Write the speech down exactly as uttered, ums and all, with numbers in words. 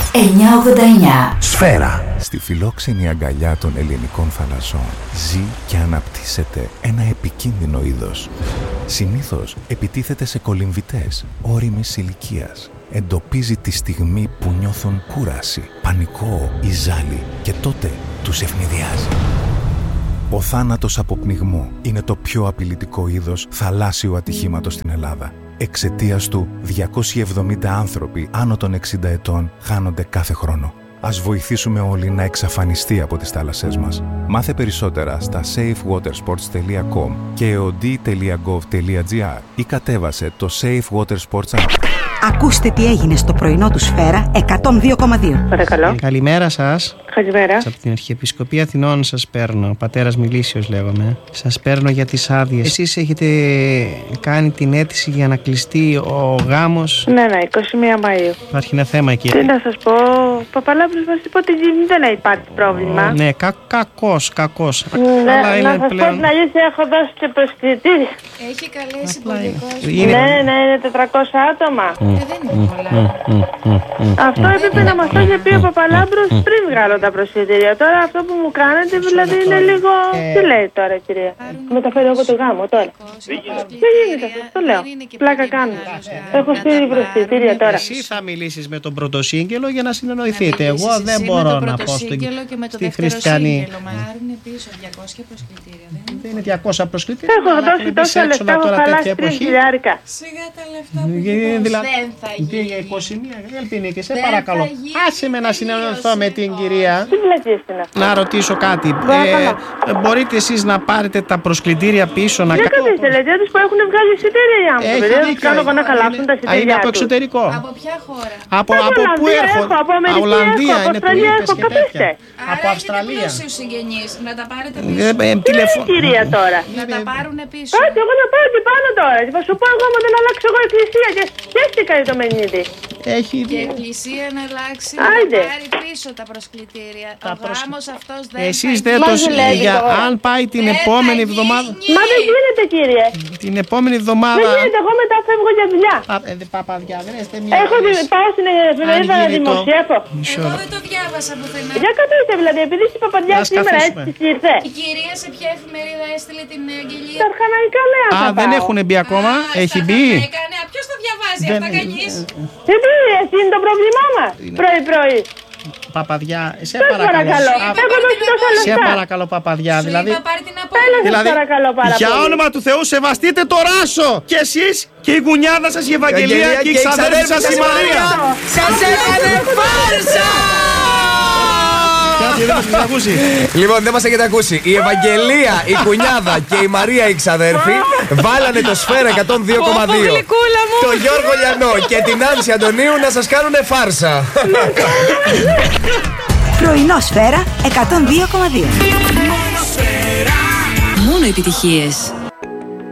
εννιακόσια ογδόντα εννιά. Σφαίρα. Στη φιλόξενη αγκαλιά των ελληνικών θαλασσών ζει και αναπτύσσεται ένα επικίνδυνο είδος. Συνήθως επιτίθεται σε κολυμβητές ώριμης ηλικίας. Εντοπίζει τη στιγμή που νιώθουν κούραση, πανικό ή ζάλι και τότε τους ευνηδιάζει. Ο θάνατος από πνιγμό είναι το πιο απειλητικό είδος θαλάσσιου ατυχήματος στην Ελλάδα. Εξαιτίας του, διακόσιοι εβδομήντα άνθρωποι άνω των εξήντα ετών χάνονται κάθε χρόνο. Ας βοηθήσουμε όλοι να εξαφανιστεί από τις θάλασσές μας. Μάθε περισσότερα στα safe water sports τελεία com και ο ντι τελεία γκοβ τελεία τζι άρ ή κατέβασε το Safe Water Sports App. Ακούστε τι έγινε στο πρωινό του Σφαίρα εκατόν δύο κόμμα δύο. Παρακαλώ. Καλημέρα σας. Καλημέρα. Από την Αρχιεπισκοπή Αθηνών σας παίρνω. Πατέρας Μιλήσιος λέγομαι. Σας παίρνω για τις άδειες. Εσείς έχετε κάνει την αίτηση για να κλειστεί ο γάμος. Ναι, ναι, είκοσι μία Μαΐου. Υπάρχει ένα θέμα εκεί. Τι να σας πω, ο Παπαλάμπρος μας είπε ότι δεν υπάρχει πρόβλημα. Ναι, κα, κακός, κακός. Ναι, Αλλά είναι να σας πλέον... πω την αλήθεια, έχω δώσει και προσκλητήρια. Έχει καλέσει πολύ κόσμο. Είναι... Ναι, ναι, είναι τετρακόσια άτομα. Ε, δεν είναι πολλά. Αυτό έπρεπε να μας το είχε πει ο Παπαλάμπρος πριν βγάλω τα προσκλητήρια. Τώρα αυτό που μου κάνετε δηλαδή είναι λίγο... Τι λέει τώρα, κυρία? Μεταφέρω εγώ το γάμο τώρα. Δεν γίνεται αυτό, το λέω. Πλάκα κάνω. Έχω στείλει προσκλητήρια τώρα. Εσύ θα μιλήσεις με τον πρωτοσύγγελο για να συνεννοηθείτε. Εγώ δεν μπορώ να πω στη χριστιανή. Πάρουν πίσω διακόσια προσκλητήρια. Δεν είναι διακόσια προσκλητήρια. Έχω δώσει τόσα λεφτά, έχω χαλάσει τρία χιλιάρικα. Σιγά τα λεφτά που δίνεις, δεν θα γίνει. Για είκοσι μία, Ελπινίκη, σε παρακαλώ. Άσε με να συνεννοηθώ με την κυρία. Τι βλακίες είναι αυτά? Να ρωτήσω κάτι. Ε, μπορείτε εσείς να πάρετε τα προσκλητήρια πίσω να κάνετε? Δεν κατήστε, τους που έχουν βγάλει εισιτήρια οι άνθρωποι. Δεν τους κάνω εγώ να χαλάσουν τα εισιτήρια. Είναι από εξωτερικό. Από ποια χώρα? Από, από πού έρχονται? Από Αμερική Ολλανδία, έχω, από Αυστραλία έχω, κατήστε. Από Αυστραλία. Πλούσιους συγγενείς, να τα πάρετε Ε, πίσω. ε, Τι λέει η κυρία τώρα? Να τα πάρουν πίσω. Πάτε, εγώ να πάω και πάνω τώρα. Θα σου πω εγώ άμα δεν αλλάξω εγώ εκκλησία. Και σκέφτηκα το Μενίδη. Έχει Και η εκκλησία να αλλάξει, Άιντε. να πάρει πίσω τα προσκλητήρια. Ο γάμος αυτός δεν Εσείς θα δεν γίνει. το Μας λέει για, τώρα. αν πάει την Δεν επόμενη θα εβδομάδα. γίνει. Μα δεν γίνεται, κύριε. Την επόμενη Δεν εβδομάδα. γίνεται, εγώ μετά φεύγω για δουλειά. Πα- ε, δε- Παπαδιά, βρέστε μια. Έχω δει- πάω στην εφημερίδα να γίνει το- δημοσιεύω. Μισό Εγώ λεπτό. δεν το διάβασα πουθενά. Για κατήστε δηλαδή, επειδή η παπαδιά Ας σήμερα καθίσουμε. έτσι ήρθε. Η κυρία σε ποια εφημερίδα έστειλε την αγγελία? Τα αρχαναϊκά λέω. Α, δεν έχουν μπει ακόμα. Α, Έχει στα μπει. Έκανε. Α, ποιος το διαβάζει Δεν- αυτά, κανείς? Τι εσύ είναι το πρόβλημά μας. Πρωί-πρωί. Παπαδιά, σε Σας παρακαλώ. παρακαλώ. Α, Έχω δώσει τόσα Σε λεφτά. παρακαλώ, παπαδιά. Σου Δηλαδή, είπα πάρει την Έλα, απόλυτη. σας δηλαδή παρακαλώ πάρα για πολύ. όνομα του Θεού, σεβαστείτε το ράσο. Και εσείς και η γουνιάδα σας η Ευαγγελία και η ξαδέρφη σας η Μαρία. Σας έκανε φάρσα! Κάτι δεν μας έχετε ακούσει. Λοιπόν, δεν μας έχετε ακούσει. Η Ευαγγελία, η κουνιάδα και η Μαρία η ξαδέρφη βάλανε το Σφαίρα εκατόν δύο κόμμα δύο. Το Γιώργο Λιανό και την Άνση Αντωνίου να σας κάνουνε φάρσα. Πρωινό Σφαίρα εκατόν δύο κόμμα δύο. Μόνο επιτυχίες.